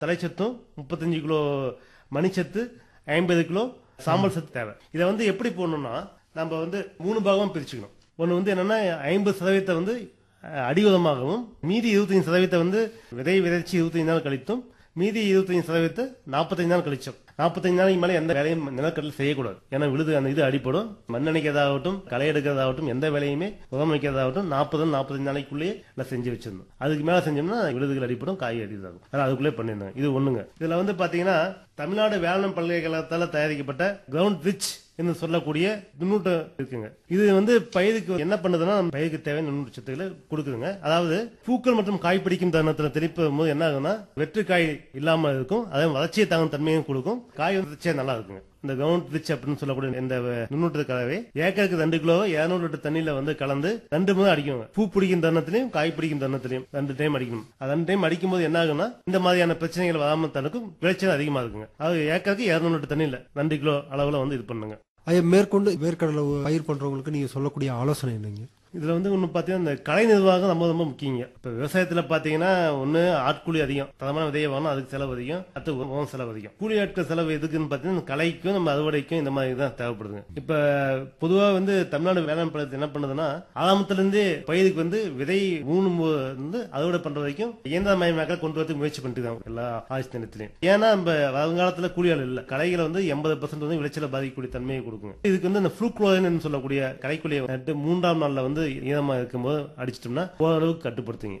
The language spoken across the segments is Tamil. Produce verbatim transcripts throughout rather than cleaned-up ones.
தலைச்சத்தும் முப்பத்தஞ்சு கிலோ மணிச்சத்து ஐம்பது கிலோ சாம்பல் சத்து தேவை. இதை வந்து எப்படி போடணும்னா நம்ம வந்து மூணு பாகமா பிரிச்சுக்கணும். ஒன்று வந்து என்னன்னா ஐம்பது சதவீதத்தை வந்து அடி உரமாகவும், மீதி இருபத்தஞ்சு சதவீதத்தை வந்து விதை விதைச்சு இருபத்தஞ்சு நாள் கழித்தும், மீதி இருபத்தஞ்சு சதவீதத்தை நாற்பத்தஞ்சு நாள் கழிச்சோம். நாற்பத்தஞ்சு நாளைக்கு மேலே எந்த வேலையும் நிலக்கடலை செய்யக்கூடாது. ஏன்னா விழுது அந்த இது அடிப்படும். மண் அணைக்கிறதாகட்டும், களை எடுக்கிறதாகட்டும், எந்த வேலையுமே உரம் வைக்கிறதாகட்டும் நாற்பது நாற்பத்தஞ்சு நாளைக்குள்ளேயே எல்லாம் செஞ்சு வச்சிருந்தோம். அதுக்கு மேலே செஞ்சோம்னா விழுதுகள் அடிப்படும், காய் அடிதாகும். அதனால் அதுக்குள்ளே பண்ணியிருந்தாங்க. இது ஒண்ணுங்க. இதுல வந்து பாத்தீங்கன்னா தமிழ்நாடு வேளாண் பல்கலைக்கழகத்தால் தயாரிக்கப்பட்ட கிரவுண்ட் ரிச் என்று சொல்லக்கூடிய நுண்ணூட்டம் இருக்குங்க. இது வந்து பயிருக்கு என்ன பண்ணுதுன்னா நம்ம பயிருக்கு தேவையான நுண்ணூட்ட சத்துக்களை கொடுக்குதுங்க. அதாவது பூக்கள் மற்றும் காய் பிடிக்கும் தருணத்தில் தெளிப்பும் போது என்ன ஆகுதுன்னா வெற்று காய் இல்லாம இருக்கும். அதே வளர்ச்சியை தாங்கும் தன்மையும் கொடுக்கும். காய் வளர்ச்சியா நல்லா இருக்குங்க. இந்த கிரவுண்ட் ரிச் அப்படின்னு சொல்லக்கூடிய இந்த நுண்ணூட்ட கலவை ஏக்கருக்கு ரெண்டு கிலோ இருநூறு லிட்டர் தண்ணியில வந்து கலந்து ரெண்டு முறை அடிக்கணும். பூ பிடிக்கும் தருணத்திலையும் காய் பிடிக்கும் தருணத்திலையும் ரெண்டு டைம் அடிக்கணும். அது ரெண்டு டைம் அடிக்கும் போது என்ன ஆகுன்னா இந்த மாதிரியான பிரச்சனைகள் வராமல் தடுக்கும். விளைச்சல் அதிகமா இருக்குங்க. அது ஏக்கருக்கு இருநூறு லிட்டர் தண்ணியில ரெண்டு கிலோ அளவுல வந்து இது பண்ணுங்க. ஐயா, மேற்கொண்டு வேர்க்கடலை பயிர் பண்றவங்களுக்கு நீங்க சொல்லக்கூடிய ஆலோசனை என்னங்க? இதுல வந்து ஒண்ணு பாத்தீங்கன்னா இந்த கலை நிர்வாகம் ரொம்ப ரொம்ப முக்கியங்க. இப்ப விவசாயத்துல பாத்தீங்கன்னா ஒண்ணு ஆட்கூலி அதிகம், தரமான விதையை வாங்கணும், அதுக்கு செலவு அதிகம், அடுத்து உரம் செலவு அதிகம். கூலி ஆட்கள் செலவு எதுக்குன்னு பாத்தீங்கன்னா கலைக்கும் நம்ம அறுவடைக்கும் இந்த மாதிரி தான் தேவைப்படுதுங்க. இப்ப பொதுவா வந்து தமிழ்நாடு வேளாண் பழத்தை என்ன பண்ணுதுன்னா ஆரம்பத்துல இருந்தே பயிருக்கு வந்து விதை மூணு வந்து அறுவடை பண்ற வரைக்கும் இயந்திரமயமாக்க கொண்டு வரதுக்கு முயற்சி பண்ணிட்டு இருக்காங்க எல்லா ஆட்சி நிலையத்திலையும். ஏன்னா நம்ம வருங்காலத்துல கூலியால் இல்ல, கலைகளை வந்து எண்பது பர்சன்ட் வந்து விளைச்சல பாதிக்கக்கூடிய தன்மையை கொடுக்கும். இதுக்கு வந்து இந்த ஃப்ளூக்ளோரின் சொல்லக்கூடிய கலைக்குழியை நட்டு மூன்றாம் நாள்ல வந்து ஈரமா இருக்கும்போது அடிச்சிட்டோம்னா ஓரளவுக்கு கட்டுப்படுத்துங்க.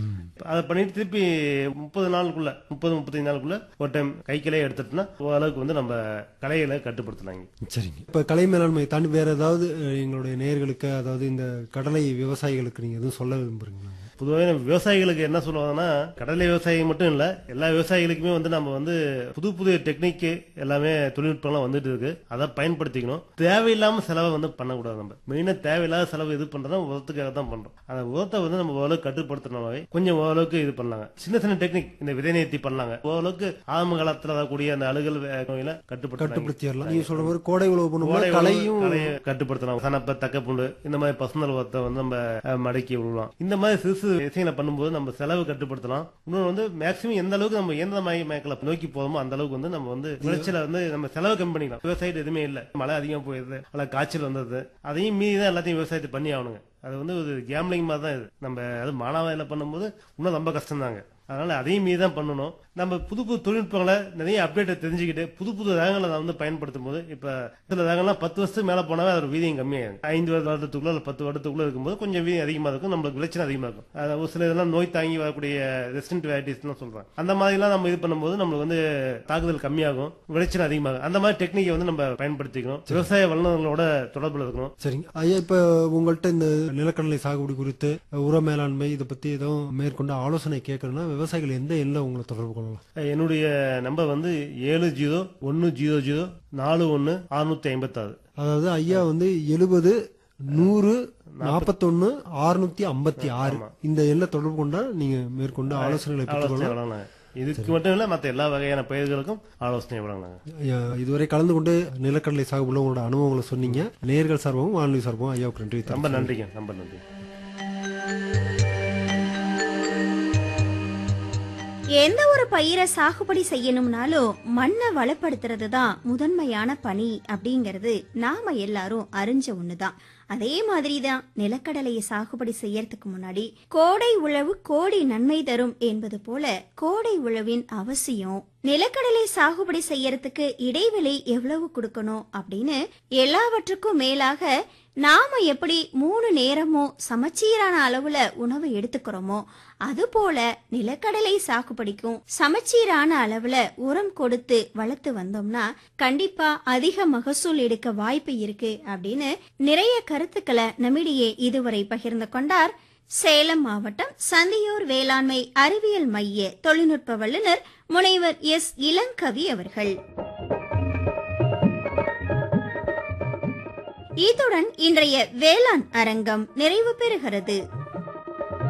அதை பண்ணிட்டு திருப்பி முப்பது நாளுக்குள்ள முப்பது முப்பத்தஞ்சு நாளுக்குள்ள ஒரு டைம் கை கிளையை எடுத்துட்டோம்னா ஓரளவுக்கு வந்து நம்ம களைகளை கட்டுப்படுத்தலாங்க. சரிங்க. இப்ப கலை மேலாண்மை தாண்டி வேற ஏதாவது எங்களுடைய நேயர்களுக்கு, அதாவது இந்த கடலை விவசாயிகளுக்கு நீங்க எதுவும் சொல்ல விரும்புறீங்களா? பொதுவாக விவசாயிகளுக்கு என்ன சொல்லுவாங்கன்னா கடலை விவசாயி மட்டும் இல்ல, எல்லா விவசாயிகளுக்குமே வந்து நம்ம வந்து புது புது டெக்னிக் எல்லாமே தொழில்நுட்பம்லாம் வந்துட்டு இருக்கு. அதை பயன்படுத்திக்கணும். தேவையில்லாம செலவை வந்து பண்ணக்கூடாது. நம்ம மெயினா தேவையில்லாத செலவு இது பண்றோம் உரத்துக்காக தான் பண்றோம். அந்த உரத்தை வந்து நம்ம ஓரளவுக்கு கட்டுப்படுத்தினாவே கொஞ்சம் ஓரளவுக்கு இது பண்ணலாங்க. சின்ன சின்ன டெக்னிக் இந்த விதை நேர்த்தி பண்ணலாங்க. ஓரளவுக்கு ஆரம்ப காலத்துல வரக்கூடிய அந்த அழுகல் நோயில கட்டுப்படுத்திடலாம். நீங்க சொல்ற மாதிரி கோடை உழவு பண்ணும்போது களையும் கட்டுப்படுத்தலாம். சனப்ப தக்க பூண்டு இந்த மாதிரி பசுந்தல் உரத்தை வந்து நம்ம மடக்கி விடலாம். இந்த மாதிரி சிறு விஷயங்களை பண்ணும்போது நம்ம செலவு கட்டுப்படுத்தலாம். இன்னொன்று வந்து மேக்சிமம் எந்த அளவுக்கு நம்ம இயந்திரமயமாக்கல நோக்கி போறோமோ அந்த அளவுக்கு வந்து நம்ம வந்து விளைச்சல வந்து நம்ம செலவு கம்மி பண்ணிக்கலாம். விவசாயத்து எதுவுமே இல்ல, மழை அதிகமா போயிருது, அல்ல காய்ச்சல் வந்தது, அதையும் மீறி தான் எல்லாத்தையும் விவசாயத்தை பண்ணி ஆகணுங்க. அது வந்து ஒரு கேம்லிங் மாதிரி தான் இது. நம்ம அது மானாவாயில பண்ணும்போது இன்னும் ரொம்ப கஷ்டம் தாங்க. அதனால அதையும் மீறி தான் பண்ணணும். நம்ம புது புது தொழில்நுட்பங்களை நிறைய அப்டேட்டை தெரிஞ்சுக்கிட்டு புது புது ரகங்களை வந்து பயன்படுத்தும் போது இப்ப சில ரகங்கள்லாம் பத்து வருஷத்துக்கு மேல போனாவே அதோட வீதியம் கம்மியாகும். ஐந்து வருடத்துக்குள்ள அல்ல பத்து வருடத்துக்குள்ள இருக்கும்போது கொஞ்சம் வீதியம் அதிகமா இருக்கும், நம்மளுக்கு விளைச்சல் அதிகமா இருக்கும். ஒரு சில இதெல்லாம் நோய் தாங்கி வரக்கூடிய ரெசிஸ்டன்ட் வெரைட்டிஸ் சொல்றாங்க. அந்த மாதிரி எல்லாம் நம்ம இது பண்ணும்போது நம்மளுக்கு வந்து தாக்குதல் கம்மியாகும், விளைச்சல் அதிகமாகும். அந்த மாதிரி டெக்னிக்கை வந்து நம்ம பயன்படுத்திக்கணும். விவசாய வல்லுநர்களோட தொடர்புல இருக்கணும். சரிங்க ஐயா, இப்ப உங்கள்கிட்ட இந்த நிலக்கடலை சாகுபடி குறித்து உர மேலாண்மை இதை பத்தி ஏதோ மேற்கொண்டு ஆலோசனை கேட்கணும்னா விவசாயிகள் எந்த எண்ணில் உங்களை தொடர்பு கொள்ளலாம்? என்னுடைய நம்பர் வந்து ஏழு ஜீரோ ஒன்னு ஜீரோ ஜீரோ நாலு ஒன்னு அறுநூத்தி ஐம்பத்தி ஆறு. அதாவது ஐயா வந்து எழுபது நூறு நாற்பத்தொன்னு அறுநூத்தி ஐம்பத்தி ஆறு இந்த எண்ணை தொடர்பு கொண்டா நீங்க மேற்கொண்டு ஆலோசனைகளை பெற்றுக்கொள்ளலாம். இதுக்கு மட்டும் இல்ல, மற்ற எல்லா வகையான பயிர்களுக்கும் ஆலோசனை வழங்குறாங்க. இதுவரை கலந்து கொண்டு நிலக்கடலை சாகுபடியில் உங்களோட அனுபவங்களை சொன்னீங்க. நேயர்கள் சார்பாகவும் வானொலி சார்பாகவும் ஐயாவுக்கு நன்றி. ரொம்ப நன்றிங்க. ரொம்ப நன்றி. எந்த ஒரு பயிரை சாகுபடி செய்யணும்னாலும் மண்ணை வளப்படுத்துறது தான் முதன்மையான பணி அப்படிங்கறது நாம எல்லாரும் அறிஞ்ச ஒண்ணுதான். அதே மாதிரிதான் நிலக்கடலையை சாகுபடி செய்யறதுக்கு முன்னாடி கோடை உழவு கோடி நன்மை தரும் என்பது போல கோடை உழவின் அவசியம், நிலக்கடலை சாகுபடி செய்யறதுக்கு இடைவெளி எவ்வளவு கொடுக்கணும் அப்படின்னு எல்லாவற்றுக்கும் மேலாக நாம எப்படி மூணு நேரமும் சமச்சீரான அளவுல உணவு எடுத்துக்கிறோமோ அது போல நிலக்கடலை சாகுபடிக்கும் சமச்சீரான அளவுல உரம் கொடுத்து வளர்த்து வந்தோம்னா கண்டிப்பா அதிக மகசூல் எடுக்க வாய்ப்பு இருக்கு அப்படின்னு நிறைய கருத்துக்களை நம்மிடையே இதுவரை பகிர்ந்து கொண்டார் சேலம் மாவட்டம் சந்தியூர் வேளாண்மை அறிவியல் மைய தொழில்நுட்ப வல்லுநர் முனைவர் எஸ் இளங்கவி அவர்கள். இத்துடன் இன்றைய வேளாண் அரங்கம் நிறைவு பெறுகிறது.